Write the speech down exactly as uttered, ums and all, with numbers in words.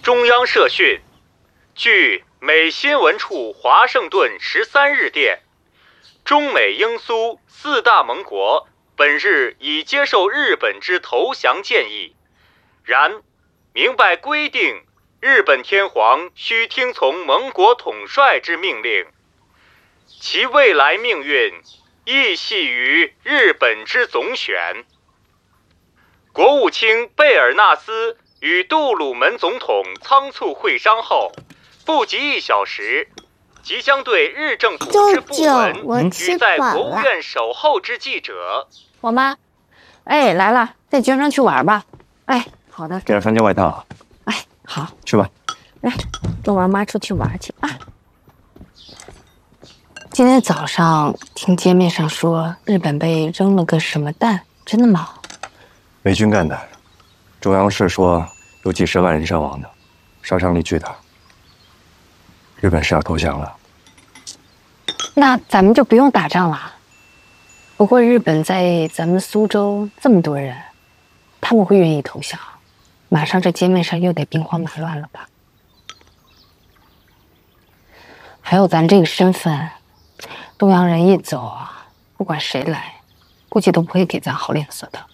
中央社讯，据美新闻处华盛顿十三日电，中美英苏四大盟国本日已接受日本之投降建议，然明白规定，日本天皇须听从盟国统帅之命令，其未来命运亦系于日本之总选。国务卿贝尔纳斯与杜鲁门总统仓促会商后，不及一小时，即将对日政府之部门与在国务院守候之记者。 我妈，哎，来了，带娟娟去玩吧。哎，好的。 给点三件外套。 哎，好， 去吧。 来，跟我妈出去玩去啊。今天早上听街面上说日本被扔了个什么弹，真的吗？ 美军干的，中央社说有几十万人伤亡的，杀伤力巨大。日本是要投降了。 那咱们就不用打仗了。不过日本在咱们苏州这么多人，他们会愿意投降？马上这街面上又得兵荒马乱了吧？还有咱这个身份，东洋人一走啊，不管谁来，估计都不会给咱好脸色的。